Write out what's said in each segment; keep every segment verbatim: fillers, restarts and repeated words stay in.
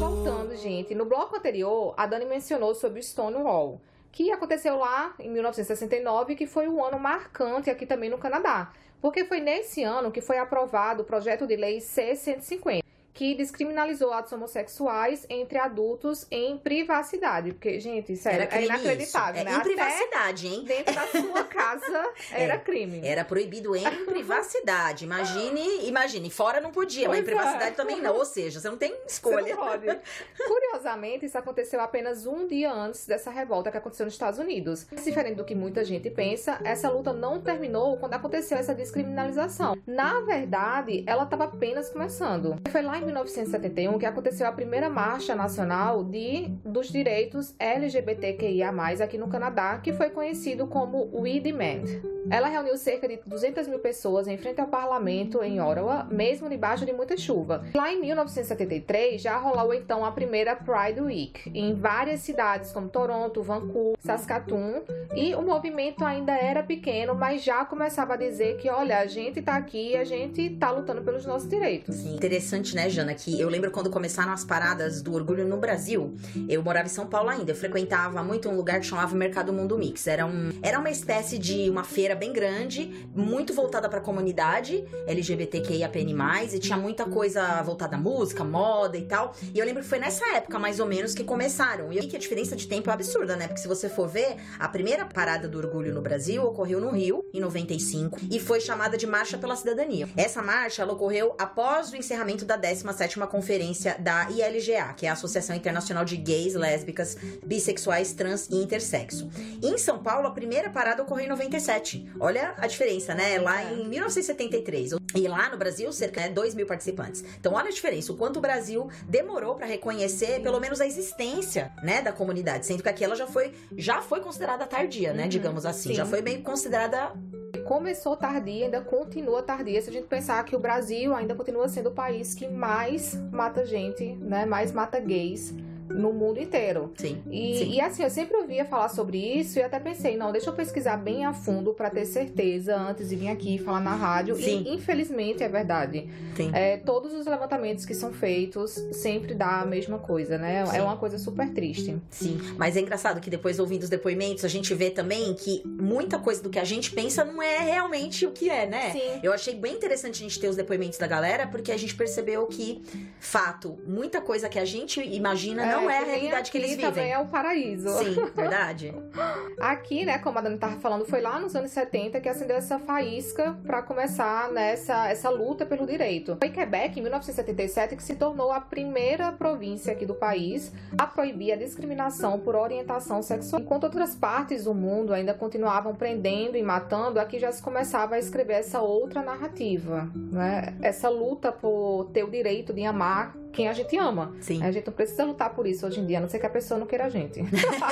Voltando, gente, no bloco anterior, a Dani mencionou sobre o Stonewall, que aconteceu lá em mil novecentos e sessenta e nove, que foi um ano marcante aqui também no Canadá, porque foi nesse ano que foi aprovado o projeto de lei C cento e cinquenta, que descriminalizou atos homossexuais entre adultos em privacidade. Porque, gente, sério, é inacreditável, isso. né? É, em Até privacidade, hein? dentro da sua casa era é, crime. Era proibido em privacidade. Imagine, imagine, fora não podia, Pois mas em privacidade é. também não. Ou seja, você não tem escolha. Você não pode. Curiosamente, isso aconteceu apenas um dia antes dessa revolta que aconteceu nos Estados Unidos. Diferente do que muita gente pensa, essa luta não terminou quando aconteceu essa descriminalização. Na verdade, ela estava apenas começando. Foi lá em mil novecentos e setenta e um que aconteceu a primeira marcha nacional de, dos direitos L G B T Q I A mais, aqui no Canadá, que foi conhecido como We Demand. Ela reuniu cerca de duzentas mil pessoas em frente ao parlamento em Ottawa, mesmo debaixo de muita chuva. Lá em mil novecentos e setenta e três já rolou então a primeira Pride Week em várias cidades como Toronto, Vancouver, Saskatoon, e o movimento ainda era pequeno, mas já começava a dizer que, olha, a gente tá aqui, a gente tá lutando pelos nossos direitos. Sim, interessante, né, Jana, que eu lembro quando começaram as paradas do orgulho no Brasil, eu morava em São Paulo ainda, eu frequentava muito um lugar que chamava Mercado Mundo Mix. Era, um, era uma espécie de uma feira bem grande, muito voltada para a comunidade L G B T Q I A P N mais, e tinha muita coisa voltada à música, moda e tal. E eu lembro que foi nessa época, mais ou menos, que começaram. E eu vi que a diferença de tempo é absurda, né? Porque se você for ver, a primeira parada do orgulho no Brasil ocorreu no Rio, em noventa e cinco, e foi chamada de Marcha pela Cidadania. Essa marcha, ela ocorreu após o encerramento da décima sétima conferência da I L G A, que é a Associação Internacional de Gays, Lésbicas, Bissexuais, Trans e Intersexo. Em São Paulo, a primeira parada ocorreu em noventa e sete. Olha a diferença, né? Lá em mil novecentos e setenta e três. E lá no Brasil, cerca de dois mil participantes. Então, olha a diferença. O quanto o Brasil demorou para reconhecer, pelo menos, a existência, né, da comunidade. Sendo que aqui ela já foi, já foi considerada tardia, né? Uhum, digamos assim. Sim. Já foi bem considerada... Começou tardia, ainda continua tardia. Se a gente pensar que o Brasil ainda continua sendo o país que mais mata gente, né? Mais mata gays no mundo inteiro. Sim, e, sim. e assim, eu sempre ouvia falar sobre isso e até pensei, não, deixa eu pesquisar bem a fundo pra ter certeza antes de vir aqui falar na rádio. Sim. E infelizmente é verdade. Sim. É, todos os levantamentos que são feitos sempre dá a mesma coisa, né? Sim. É uma coisa super triste. Sim, mas é engraçado que depois, ouvindo os depoimentos, a gente vê também que muita coisa do que a gente pensa não é realmente o que é, né? Sim. Eu achei bem interessante a gente ter os depoimentos da galera, porque a gente percebeu que, fato, muita coisa que a gente imagina não é, é a realidade que eles vivem. Também é o paraíso. Sim, verdade. Aqui, né, como a Dani tava falando, foi lá nos anos setenta que acendeu essa faísca para começar nessa essa luta pelo direito. Foi Quebec, em mil novecentos e setenta e sete, que se tornou a primeira província aqui do país a proibir a discriminação por orientação sexual. Enquanto outras partes do mundo ainda continuavam prendendo e matando, aqui já se começava a escrever essa outra narrativa, né? Essa luta por ter o direito de amar quem a gente ama. Sim. A gente não precisa lutar por isso hoje em dia, a não ser que a pessoa não queira a gente.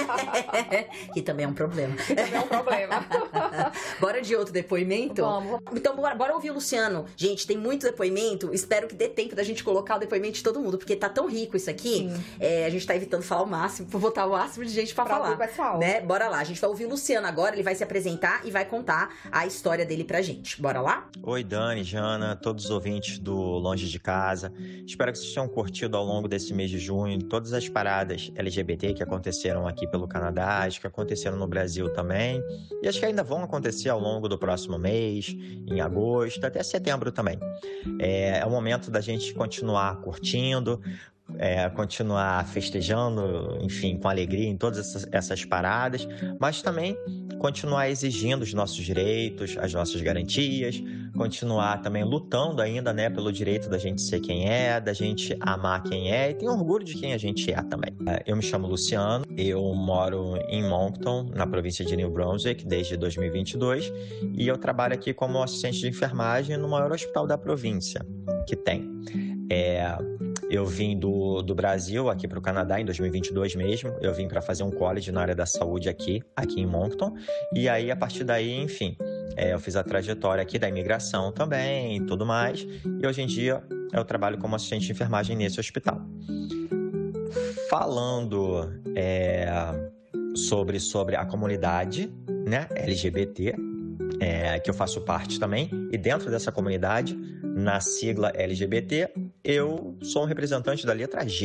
Que também é um problema. Que também é um problema. Bora de outro depoimento? Vamos. Então, bora, bora ouvir o Luciano. Gente, tem muito depoimento. Espero que dê tempo da gente colocar o depoimento de todo mundo, porque tá tão rico isso aqui. É, a gente tá evitando falar o máximo, pra botar o máximo de gente pra, pra falar. Pessoal. Né? Bora lá. A gente vai ouvir o Luciano agora. Ele vai se apresentar e vai contar a história dele pra gente. Bora lá? Oi, Dani, Jana, todos os ouvintes do Longe de Casa. Espero que vocês tenham curtido ao longo desse mês de junho todas as paradas L G B T que aconteceram aqui pelo Canadá, as que aconteceram no Brasil também, e as que ainda vão acontecer ao longo do próximo mês, em agosto, até setembro também. É, é o momento da gente continuar curtindo, É, continuar festejando, enfim, com alegria em todas essas, essas paradas, mas também continuar exigindo os nossos direitos, as nossas garantias, continuar também lutando ainda, né, pelo direito da gente ser quem é, da gente amar quem é e ter orgulho de quem a gente é também. Eu me chamo Luciano, eu moro em Moncton, na província de New Brunswick, desde dois mil e vinte e dois, e eu trabalho aqui como assistente de enfermagem no maior hospital da província que tem. É, eu vim do, do Brasil aqui para o Canadá em dois mil e vinte e dois mesmo. Eu vim para fazer um college na área da saúde aqui, aqui em Moncton. E aí, a partir daí, enfim, é, eu fiz a trajetória aqui da imigração também e tudo mais. E hoje em dia eu trabalho como assistente de enfermagem nesse hospital. Falando é, sobre, sobre a comunidade, né, L G B T, é, que eu faço parte também, e dentro dessa comunidade, na sigla L G B T, eu sou um representante da letra G,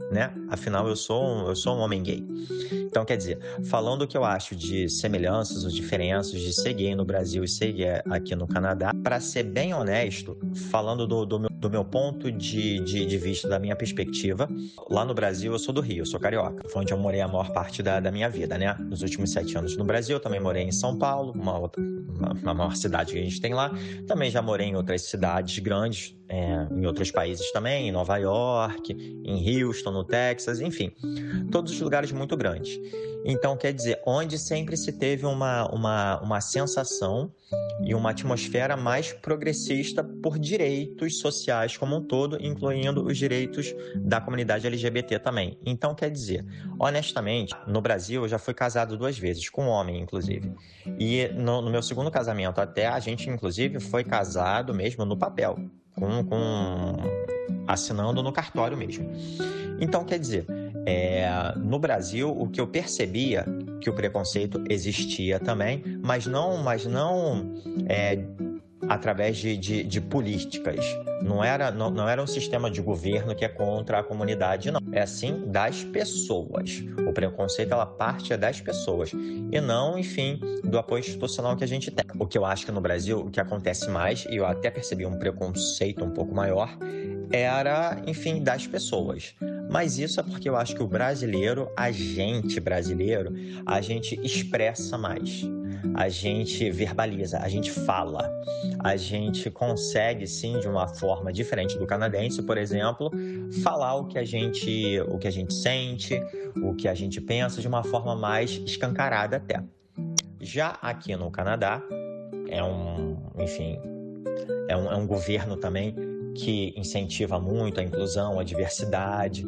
né? Afinal, eu sou um, eu sou um homem gay. Então, quer dizer, falando o que eu acho de semelhanças ou diferenças de ser gay no Brasil e ser gay aqui no Canadá, para ser bem honesto, falando do, do, meu, do meu ponto de, de, de vista, da minha perspectiva, lá no Brasil eu sou do Rio, eu sou carioca, foi onde eu morei a maior parte da, da minha vida, né? Nos últimos sete anos no Brasil, eu também morei em São Paulo, uma, outra, uma, uma maior cidade que a gente tem lá, também já morei em outras cidades grandes, é, em outros países também, em Nova York, em Houston, no Texas, enfim, todos os lugares muito grandes. Então, quer dizer, onde sempre se teve uma, uma, uma sensação e uma atmosfera mais progressista por direitos sociais como um todo, incluindo os direitos da comunidade L G B T também. Então, quer dizer, honestamente, no Brasil eu já fui casado duas vezes, com um homem, inclusive. E no, no meu segundo casamento até, a gente, inclusive, foi casado mesmo no papel, com, com assinando no cartório mesmo. Então, quer dizer, é, no Brasil, o que eu percebia que o preconceito existia também, mas não, mas não é, através de, de, de políticas. Não era, não, não era um sistema de governo que é contra a comunidade, não. É assim das pessoas. O preconceito, ela parte das pessoas. E não, enfim, do apoio institucional que a gente tem. O que eu acho que no Brasil, o que acontece mais, e eu até percebi um preconceito um pouco maior, era, enfim, das pessoas. Mas isso é porque eu acho que o brasileiro, a gente brasileiro, a gente expressa mais. A gente verbaliza, a gente fala. A gente consegue, sim, de uma forma diferente do canadense, por exemplo, falar o que a gente, o que a gente sente, o que a gente pensa de uma forma mais escancarada até. Já aqui no Canadá, é um, enfim, é um, é um governo também que incentiva muito a inclusão, a diversidade.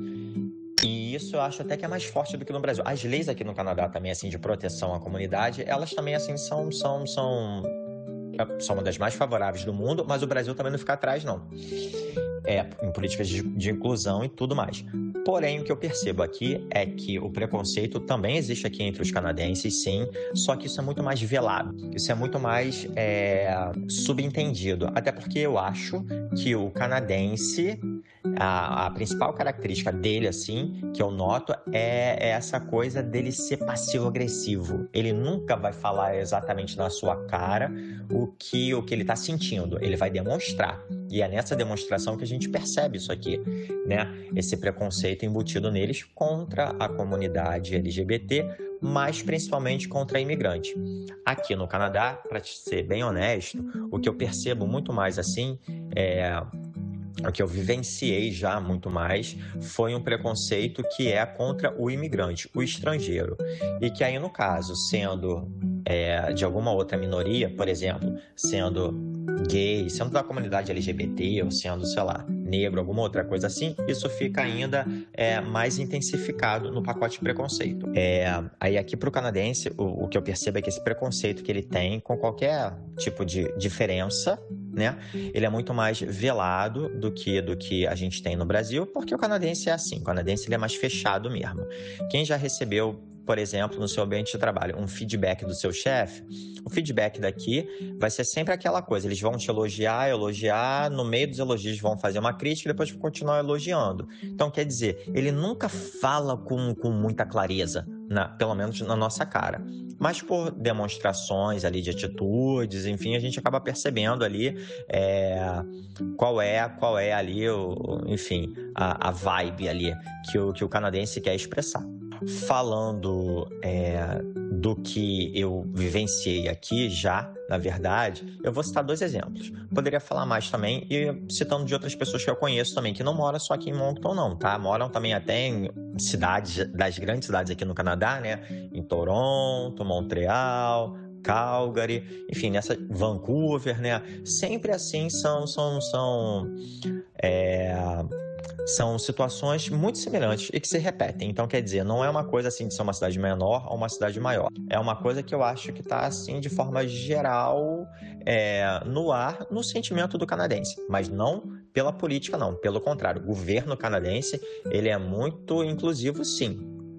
E isso eu acho até que é mais forte do que no Brasil. As leis aqui no Canadá também, assim, de proteção à comunidade, elas também, assim, são, são, são, são uma das mais favoráveis do mundo, mas o Brasil também não fica atrás, não. É, em políticas de, de inclusão e tudo mais. Porém, o que eu percebo aqui é que o preconceito também existe aqui entre os canadenses, sim, só que isso é muito mais velado, isso é muito mais é, subentendido, até porque eu acho que o canadense, a, a principal característica dele, assim, que eu noto, é, é essa coisa dele ser passivo-agressivo. Ele nunca vai falar exatamente na sua cara o que, o que ele está sentindo, ele vai demonstrar. E é nessa demonstração que a gente percebe isso aqui, né? Esse preconceito embutido neles contra a comunidade L G B T, mas principalmente contra a imigrante. Aqui no Canadá, para ser bem honesto, o que eu percebo muito mais assim, é, o que eu vivenciei já muito mais, foi um preconceito que é contra o imigrante, o estrangeiro. E que aí, no caso, sendo é, de alguma outra minoria, por exemplo, sendo gay, sendo da comunidade L G B T ou sendo, sei lá, negro, alguma outra coisa assim, isso fica ainda é, mais intensificado no pacote de preconceito. É, aí aqui pro canadense, o, o que eu percebo é que esse preconceito que ele tem com qualquer tipo de diferença, né, ele é muito mais velado do que, do que a gente tem no Brasil, porque o canadense é assim, o canadense ele é mais fechado mesmo. Quem já recebeu, por exemplo, no seu ambiente de trabalho, um feedback do seu chefe, o feedback daqui vai ser sempre aquela coisa, eles vão te elogiar, elogiar, no meio dos elogios vão fazer uma crítica e depois vão continuar elogiando. Então, quer dizer, ele nunca fala com, com muita clareza, na, pelo menos na nossa cara. Mas por demonstrações ali de atitudes, enfim, a gente acaba percebendo ali é, qual é, qual é ali, o, enfim, a, a vibe ali que o, que o canadense quer expressar. Falando é, do que eu vivenciei aqui já, na verdade, eu vou citar dois exemplos. Poderia falar mais também, e citando de outras pessoas que eu conheço também, que não moram só aqui em Moncton não, tá? Moram também até em cidades, das grandes cidades aqui no Canadá, né? Em Toronto, Montreal, Calgary, enfim, nessa Vancouver, né? Sempre assim são, são, são é, são situações muito semelhantes e que se repetem. Então, quer dizer, não é uma coisa assim de ser uma cidade menor ou uma cidade maior. É uma coisa que eu acho que está assim de forma geral é, no ar, no sentimento do canadense, mas não pela política, não. Pelo contrário, o governo canadense ele é muito inclusivo, sim.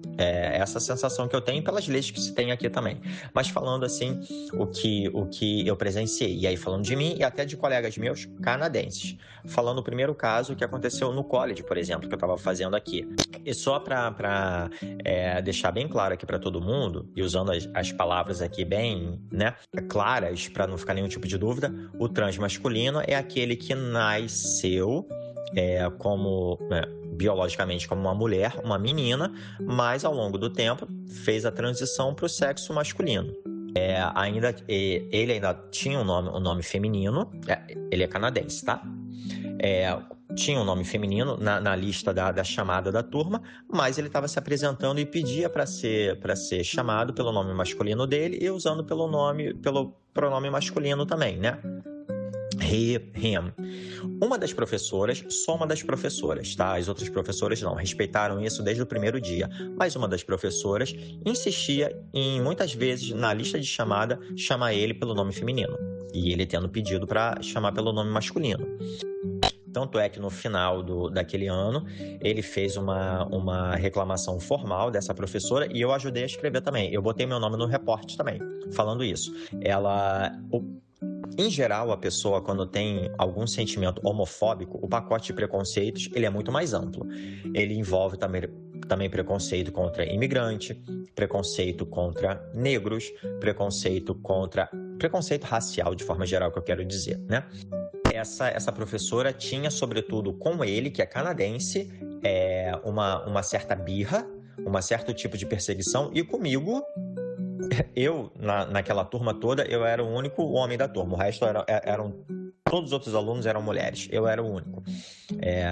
É essa sensação que eu tenho pelas leis que se tem aqui também. Mas falando assim, o que, o que eu presenciei, e aí falando de mim e até de colegas meus canadenses. Falando o primeiro caso que aconteceu no college, por exemplo, que eu estava fazendo aqui. E só para é, deixar bem claro aqui para todo mundo, e usando as, as palavras aqui bem, né, claras, para não ficar nenhum tipo de dúvida, o transmasculino é aquele que nasceu é, como... É, biologicamente como uma mulher, uma menina, mas ao longo do tempo fez a transição para o sexo masculino. É, ainda, ele ainda tinha um nome, um nome feminino, é, ele é canadense, tá? É, tinha um nome feminino na, na lista da, da chamada da turma, mas ele estava se apresentando e pedia para ser, para ser chamado pelo nome masculino dele e usando pelo nome, pelo pronome masculino também, né? He, him. Uma das professoras, só uma das professoras, tá? As outras professoras não, respeitaram isso desde o primeiro dia. Mas uma das professoras insistia em, muitas vezes, na lista de chamada, chamar ele pelo nome feminino. E ele tendo pedido para chamar pelo nome masculino. Tanto é que no final do, daquele ano, ele fez uma, uma reclamação formal dessa professora e eu ajudei a escrever também. Eu botei meu nome no repórter também, falando isso. Ela... O, Em geral, a pessoa, quando tem algum sentimento homofóbico, o pacote de preconceitos ele é muito mais amplo. Ele envolve também, também preconceito contra imigrante, preconceito contra negros, preconceito contra... preconceito racial, de forma geral, que eu quero dizer, né? Essa, essa professora tinha, sobretudo com ele, que é canadense, é, uma, uma certa birra, um certo tipo de perseguição, e comigo... Eu, na, naquela turma toda, eu era o único homem da turma. O resto era, eram... Todos os outros alunos eram mulheres. Eu era o único é,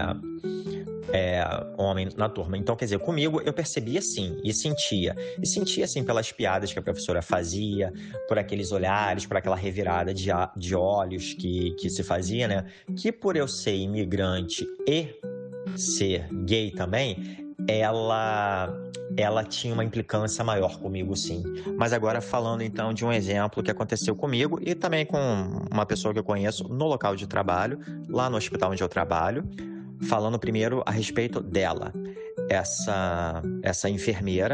é, homem na turma. Então, quer dizer, comigo eu percebia sim, e sentia. E sentia, assim, pelas piadas que a professora fazia, por aqueles olhares, por aquela revirada de, de olhos que, que se fazia, né? Que por eu ser imigrante e ser gay também... Ela, ela tinha uma implicância maior comigo, sim. Mas agora falando, então, de um exemplo que aconteceu comigo e também com uma pessoa que eu conheço no local de trabalho, lá no hospital onde eu trabalho, falando primeiro a respeito dela. Essa, essa enfermeira,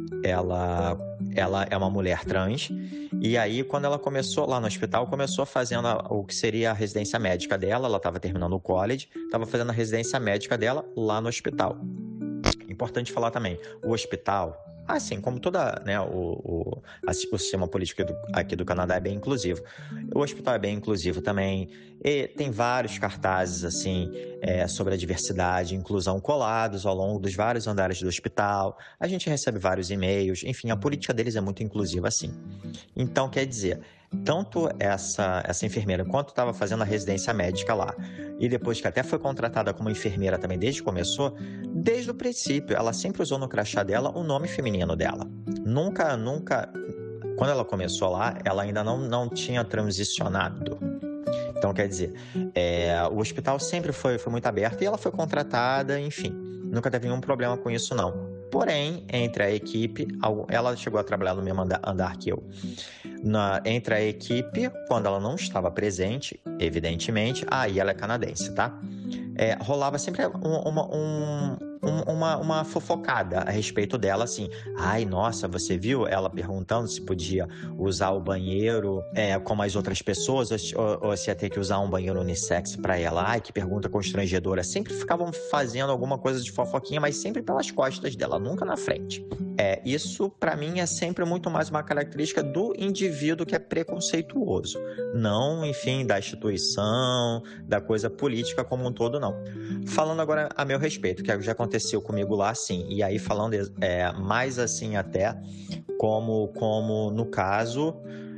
ela, ela é uma mulher trans, e aí, quando ela começou lá no hospital, começou fazendo a, o que seria a residência médica dela, ela estava terminando o college, estava fazendo a residência médica dela lá no hospital. Importante falar também, o hospital, assim como toda, né, o, o, o sistema político do, aqui do Canadá é bem inclusivo. O hospital é bem inclusivo também, e tem vários cartazes assim, é, sobre a diversidade e inclusão colados ao longo dos vários andares do hospital. A gente recebe vários e-mails, enfim, a política deles é muito inclusiva assim. Então, quer dizer, tanto essa, essa enfermeira quanto estava fazendo a residência médica lá, e depois que até foi contratada como enfermeira também desde que começou, desde o princípio, ela sempre usou no crachá dela o nome feminino dela. Nunca, nunca... Quando ela começou lá, ela ainda não, não tinha transicionado. Então, quer dizer, é, o hospital sempre foi, foi muito aberto e ela foi contratada, enfim. Nunca teve nenhum problema com isso, não. Porém, entre a equipe, ela chegou a trabalhar no mesmo andar que eu. Na, entre a equipe, quando ela não estava presente, evidentemente, aí ela é canadense, tá? É, rolava sempre um, uma, um, uma, uma fofocada a respeito dela, assim. Ai, nossa, você viu ela perguntando se podia usar o banheiro é, como as outras pessoas, ou, ou se ia ter que usar um banheiro unissex pra ela. Ai, que pergunta constrangedora. Sempre ficavam fazendo alguma coisa de fofoquinha, mas sempre pelas costas dela, nunca na frente. É, isso, pra mim, é sempre muito mais uma característica do indivíduo que é preconceituoso. Não, enfim, da instituição, da coisa política como um todo, não. Falando agora a meu respeito, que já aconteceu comigo lá, sim. E aí falando é, mais assim até, como, como no caso...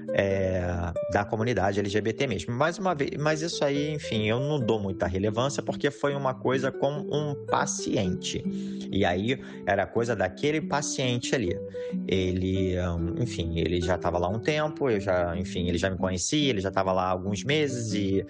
É, da comunidade L G B T mesmo. Mais uma vez, mas isso aí, enfim, eu não dou muita relevância porque foi uma coisa com um paciente. E aí era coisa daquele paciente ali. Ele, enfim, ele já estava lá há um tempo, eu já, enfim, ele já me conhecia, ele já estava lá há alguns meses e,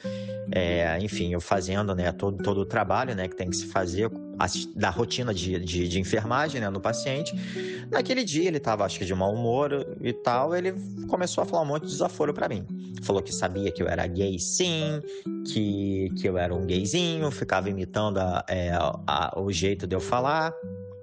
é, enfim, eu fazendo, né, todo, todo o trabalho, né, que tem que se fazer da rotina de, de, de enfermagem, né, no paciente. Naquele dia ele estava, acho que de mau humor e tal, ele começou a falar um monte de desaforo pra mim. Falou que sabia que eu era gay, sim, que, que eu era um gayzinho, ficava imitando a, é, a, o jeito de eu falar.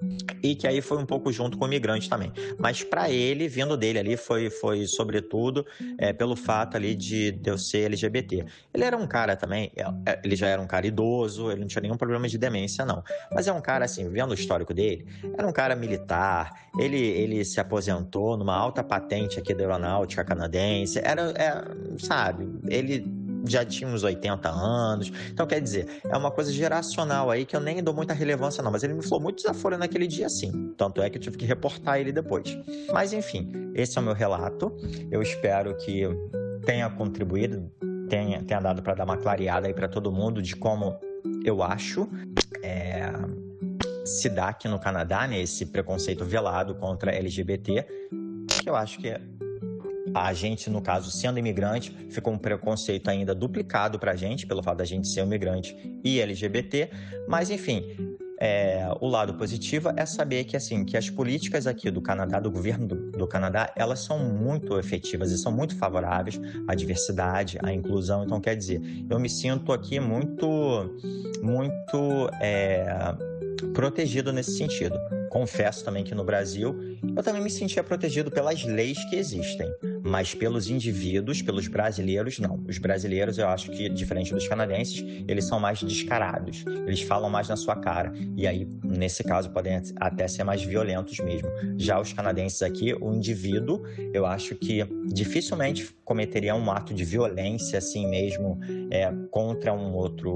e que aí foi um pouco junto com o imigrante também. Mas para ele, vindo dele ali, foi, foi sobretudo é, pelo fato ali de, de eu ser L G B T. Ele era um cara também, ele já era um cara idoso, ele não tinha nenhum problema de demência, não. Mas é um cara, assim, vendo o histórico dele, era um cara militar, ele, ele se aposentou numa alta patente aqui da aeronáutica canadense, era, é, sabe, ele já tinha uns oitenta anos, então quer dizer, é uma coisa geracional aí que eu nem dou muita relevância não, mas ele me falou muito desaforo naquele dia sim, tanto é que eu tive que reportar ele depois. Mas enfim, esse é o meu relato, eu espero que tenha contribuído, tenha, tenha dado para dar uma clareada aí para todo mundo de como eu acho é, se dá aqui no Canadá, né, esse preconceito velado contra L G B T, que eu acho que é a gente, no caso, sendo imigrante, ficou um preconceito ainda duplicado pra gente, pelo fato da gente ser imigrante e L G B T, mas enfim, é, o lado positivo é saber que, assim, que as políticas aqui do Canadá, do governo do, do Canadá, elas são muito efetivas e são muito favoráveis à diversidade, à inclusão, então quer dizer, eu me sinto aqui muito, muito é, protegido nesse sentido. Confesso também que no Brasil, eu também me sentia protegido pelas leis que existem, mas pelos indivíduos, pelos brasileiros, não. Os brasileiros, eu acho que, diferente dos canadenses, eles são mais descarados, eles falam mais na sua cara, e aí, nesse caso, podem até ser mais violentos mesmo. Já os canadenses aqui, o indivíduo, eu acho que dificilmente cometeria um ato de violência, assim mesmo, é, contra um outro...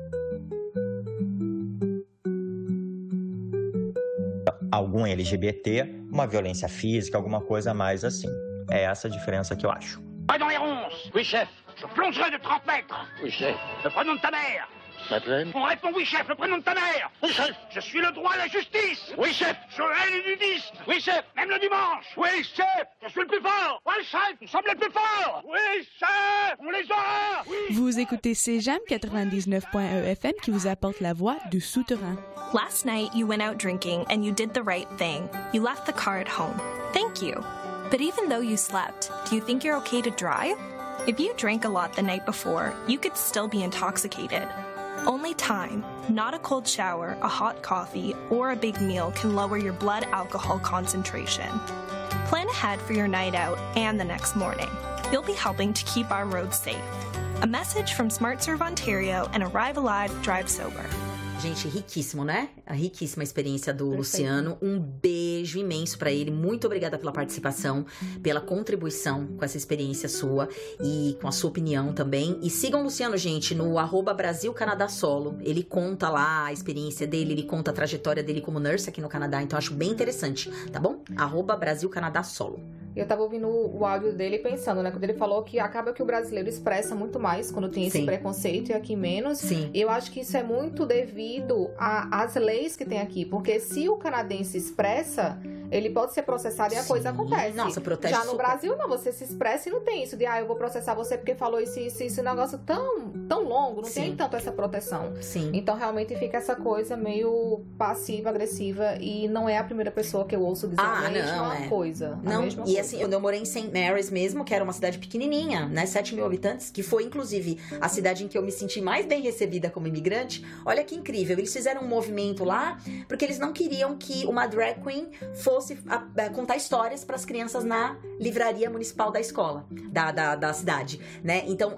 algum L G B T, uma violência física, alguma coisa mais assim. É essa a diferença que eu acho. Vai dans les ronces. Oui, chef. Je plongerai de trente mètres. Oui, chef. Le prénom de ta mère. Madeleine. On répond oui, chef. Le prénom de ta mère. Oui, chef. Je suis le droit et la justice. Oui, chef. Je hais les nudistes. Oui, chef. Même le dimanche. Oui, chef. Je suis le plus fort. Oui, chef. Nous sommes les plus forts. Oui, chef. On les aura. Oui. Vous écoutez C J A M quatre-vingt-dix-neuf point un F M qui vous apporte la voix du souterrain. Last night, you went out drinking and you did the right thing. You left the car at home. Thank you. But even though you slept, do you think you're okay to drive? If you drank a lot the night before, you could still be intoxicated. Only time, not a cold shower, a hot coffee, or a big meal can lower your blood alcohol concentration. Plan ahead for your night out and the next morning. You'll be helping to keep our roads safe. A message from SmartServe Ontario and Arrive Alive, Drive Sober. Gente, riquíssimo, né? A riquíssima experiência do Perfeito. Luciano. Um beijo imenso pra ele. Muito obrigada pela participação, pela contribuição com essa experiência sua e com a sua opinião também. E sigam o Luciano, gente, no arroba Brasil Canadá Solo. Ele conta lá a experiência dele, ele conta a trajetória dele como nurse aqui no Canadá. Então, acho bem interessante, tá bom? Arroba Brasil Canadá Solo. Eu tava ouvindo o áudio dele pensando, né? Quando ele falou que acaba que o brasileiro expressa muito mais quando tem esse Sim. preconceito e aqui menos. Sim. Eu acho que isso é muito devido às leis que tem aqui. Porque se o canadense expressa, ele pode ser processado e a Sim. coisa acontece. Nossa, protege Já no super. Brasil, não. Você se expressa e não tem isso de, ah, eu vou processar você porque falou isso, isso, isso. Um negócio tão, tão longo, não Sim. tem tanto essa proteção. Sim. Então, realmente, fica essa coisa meio passiva, agressiva. E não é a primeira pessoa que eu ouço dizer ah, a mesma não, é. coisa. Não, mesma e coisa. assim, eu morei em Saint Mary's mesmo, que era uma cidade pequenininha, né? sete mil habitantes, que foi, inclusive, a cidade em que eu me senti mais bem recebida como imigrante. Olha que incrível. Eles fizeram um movimento lá, porque eles não queriam que uma drag queen fosse a, a, contar histórias para as crianças na livraria municipal da escola, da, da, da cidade, né? Então,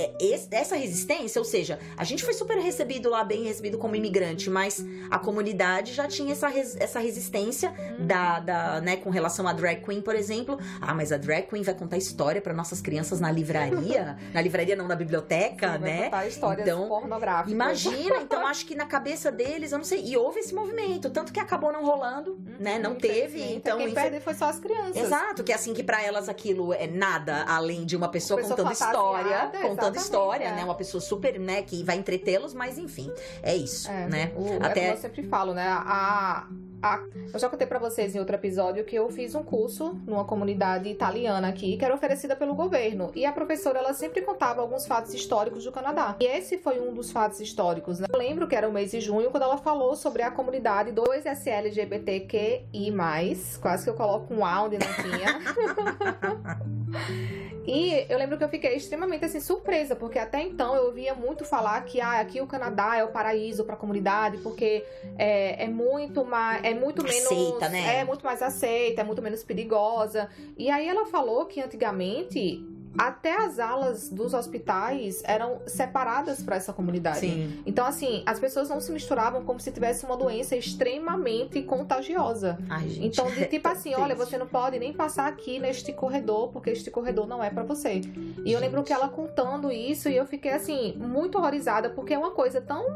essa resistência, ou seja, a gente foi super recebido lá, bem recebido como imigrante, mas a comunidade já tinha essa, res, essa resistência da, da, né, com relação a drag queen, por exemplo. Ah, mas a drag queen vai contar história para nossas crianças na livraria? Na livraria não, na biblioteca, Sim, né? Vai contar histórias então, pornográficas. Imagina, então acho que na cabeça deles, eu não sei, e houve esse movimento, tanto que acabou não rolando, hum, né? Não teve, então... Quem perde foi só as crianças. Exato, que assim, que pra elas aquilo é nada além de uma pessoa, pessoa contando história, contando Exatamente, história, é. né? Uma pessoa super, né, que vai entretê-los, mas enfim, é isso, é, né? O, Até... é como eu sempre falo, né? A, a, eu já contei pra vocês em outro episódio que eu fiz um curso numa comunidade italiana aqui, que era oferecida pelo governo. E a professora, ela sempre contava alguns fatos históricos do Canadá. E esse foi um dos fatos históricos, né? Eu lembro que era o mês de junho, quando ela falou sobre a comunidade dois S L G B T Q I mais. Quase que eu coloco um A onde não tinha. E eu lembro que eu fiquei extremamente, assim, surpresa, porque até então eu ouvia muito falar que ah, aqui o Canadá é o paraíso para a comunidade, porque é, é muito mais, é muito menos... Aceita, né? É muito mais aceita, é muito menos perigosa. E aí ela falou que antigamente... até as alas dos hospitais eram separadas para essa comunidade. Sim. Então, assim, as pessoas não se misturavam como se tivesse uma doença extremamente contagiosa. Ai, gente. Então, de tipo é assim, triste. olha, você não pode nem passar aqui neste corredor, porque este corredor não é para você. E eu lembro que ela contando isso, e eu fiquei, assim, muito horrorizada, porque é uma coisa tão...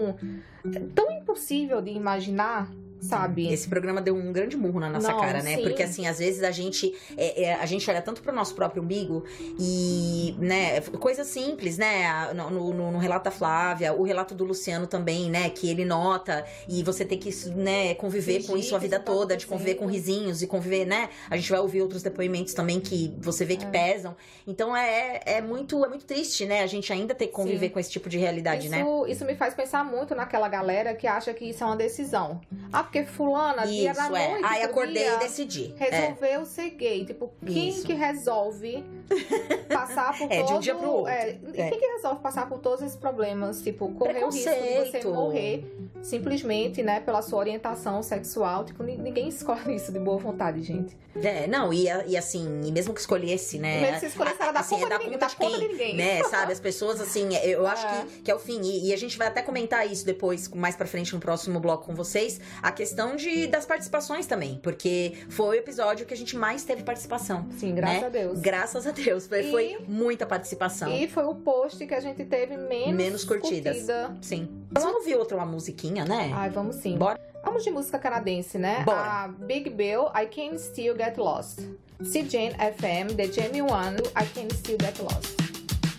tão impossível de imaginar, sabe? Esse programa deu um grande murro na nossa Não, cara, né? sim. Porque, assim, às vezes a gente é, é, a gente olha tanto pro nosso próprio umbigo e, né, coisas simples, né? No, no, no relato da Flávia, o relato do Luciano também, né? Que ele nota e você tem que, né, conviver Fingir com isso a vida que isso tá toda, de conviver com acontecendo. risinhos e conviver, né? A gente vai ouvir outros depoimentos também que você vê que É. pesam. Então, é, é, muito, é muito triste, né? A gente ainda ter que conviver Sim. com esse tipo de realidade, isso, né? isso me faz pensar muito naquela galera que acha que isso é uma decisão. Ah, porque fulana, dia Isso, na é. noite, Aí do acordei dia, e decidi. É. resolveu ser gay. Tipo, quem Isso. que resolve passar por É, todo... de um dia pro outro. É, É. Quem que resolve passar por todos esses problemas? Tipo, correr o risco de você Preconceito. morrer simplesmente, né, pela sua orientação sexual. Tipo, ni- ninguém escolhe isso de boa vontade, gente. É, não, e, e assim, e mesmo que escolhesse, né? Mesmo que escolhesse, era da assim, conta é da de ninguém, conta da de conta quem, de ninguém. né? Sabe, as pessoas, assim, eu acho É. que, que é o fim. E, e a gente vai até comentar isso depois, mais pra frente, no próximo bloco com vocês, a questão de, das participações também, porque foi o episódio que a gente mais teve participação. Sim, graças né? a Deus. Graças a Deus, foi, E- foi muita participação. E foi o post que a gente teve menos, Menos curtidas. curtida. Sim. Mas vamos ouvir outra uma musiquinha, né? Ai, vamos sim. Bora. Vamos de música canadense, né? Bora. A Big Bill, I Can Still Get Lost. C J N F M, The Jamie One, I Can Still Get Lost.